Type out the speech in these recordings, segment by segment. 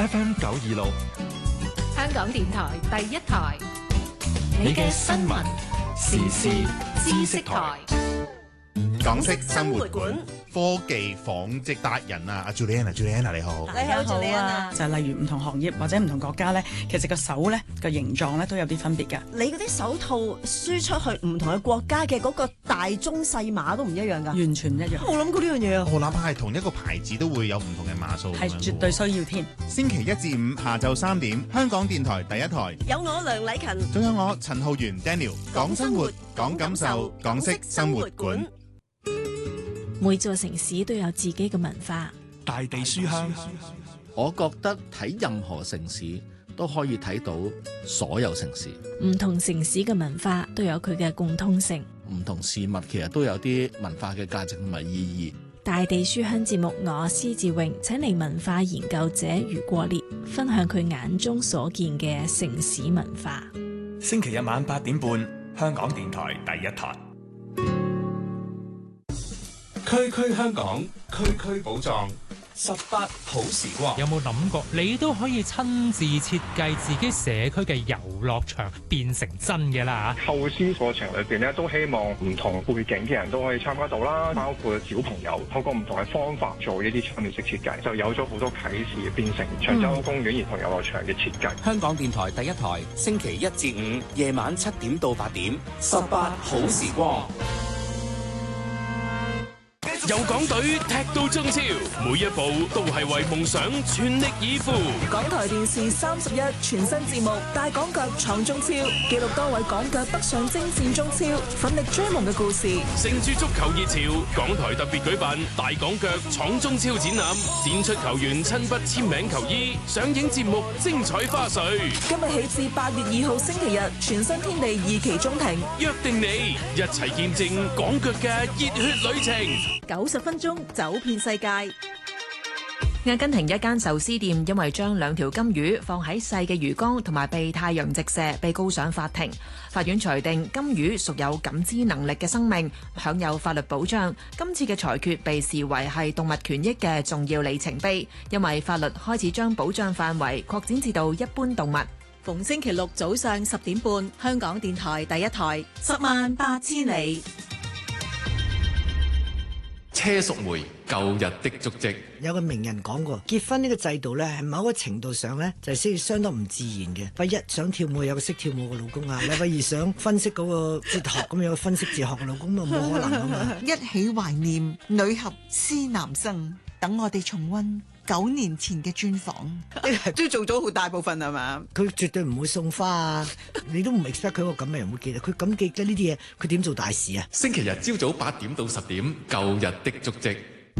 FM 926， 香港電台第一台， 你嘅新聞時事知識台。 港式生活館科技紡織達人啊，阿 Juliana 你好。 你好 Juliana。 就係例如唔同行業或者唔同國家咧，其實個手咧個形狀咧都有啲分別㗎。 你嗰啲手套輸出去唔同嘅國家嘅嗰個大中細碼都唔一樣㗎， 完全唔一樣。 冇諗過呢樣嘢啊！ 我哪怕係同一個牌子都會有唔同嘅碼數， 係絕對需要添。 星期一至五下晝3點，香港電台第一台有我梁禮勤， 仲有我陳浩源 Daniel， 講生活，講感受，港式生活館。 每座城市都有自己嘅文化。 大地書香， 我覺得睇任何城市都可以睇到所有城市。 唔同城市嘅文化都有佢嘅共通性。 唔同事物其實都有啲文化嘅價值同埋意義。 大地書香節目，我施志榮請嚟文化研究者余國烈分享佢眼中所見嘅城市文化。 星期日晚8點半，香港電台第一台。區區香港，區區寶藏，18好時光。 有冇諗過你都可以親自設計自己社區嘅遊樂場變成真嘅啦嚇？ 構思過程裏邊咧，都希望唔同背景嘅人都可以參加到啦，包括小朋友透過唔同嘅方法做呢啲窗面式設計，就有咗好多啟示，變成長洲公園兒童遊樂場嘅設計。 香港電台第一台，星期一至五夜晚7點到8點，18好時光。 由港隊踢到中超，每一步都係為夢想全力以赴。 港台電視31全新節目《大港腳闖中超》，記錄多位港腳北上征戰中超，奮力追夢嘅故事。 乘住足球熱潮，港台特別舉辦《大港腳闖中超》展覽，展出球員親筆簽名球衣，上映節目精彩花絮。 今日起至8月2號星期日，全新天地2期中庭， 約定你一齊見證港腳嘅熱血旅程。 90分鐘走遍世界。 阿根廷一間壽司店因為將2條金魚放喺細嘅魚缸同埋被太陽直射，被告上法庭。法院裁定金魚屬有感知能力嘅生命，享有法律保障。今次嘅裁決被視為係動物權益嘅重要里程碑，因為法律開始將保障範圍擴展至到一般動物。 逢星期六早上10點半，香港電台第一台，108000里。 車淑梅舊日的足跡。 有個名人講過，結婚呢個制度呢，係某個程度上呢，就係相當唔自然嘅。不一想跳舞有個識跳舞嘅老公啊，你不如想分析嗰個哲學咁有個分析哲學嘅老公，冇可能啊嘛。 一起懷念女俠施南生，等我哋重溫9年前嘅專訪， 都做咗好大部分係嘛？ 佢絕對唔會送花啊！你都唔 expect 佢個咁嘅人會記得，佢咁記得呢啲嘢，佢點做大事啊？ 星期日朝早8點到10點，舊日的足跡。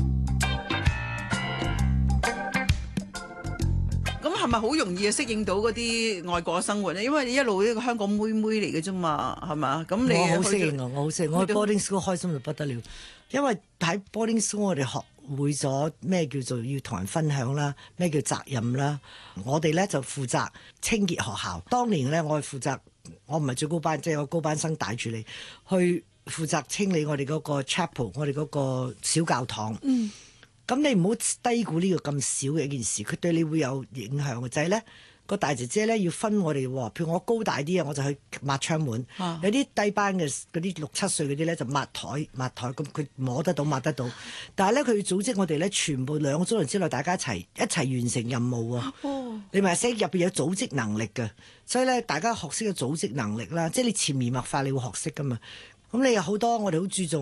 咁係咪好容易適應到嗰啲外國生活咧？因為你一路呢個香港妹妹嚟嘅啫嘛，係嘛？咁你我好適應啊！我好適應，我喺 boarding school 開心到不得了，因為喺 boarding school 我哋學會咗咩叫做要同人分享啦，咩叫責任啦。我哋咧就負責清潔學校。當年咧我係負責，我唔係最高班，即係有高班生帶住你去負責清理我哋嗰個 chapel， 我哋嗰個小教堂。咁你唔好低估呢個咁少嘅一件事，佢對你會有影響嘅。就係咧個大姐姐咧要分我哋喎，譬如我高大啲啊，我就去抹窗門；有啲低班嘅嗰啲6、7歲嗰啲咧就抹台，咁佢摸得到抹得到。但係咧佢要組織我哋咧，全部2個鐘頭之內大家一齊完成任務啊！你咪識入邊有組織能力嘅，所以咧大家學識嘅組織能力啦，即係你潛移默化你會學識噶嘛。咁你有好多我哋好注重。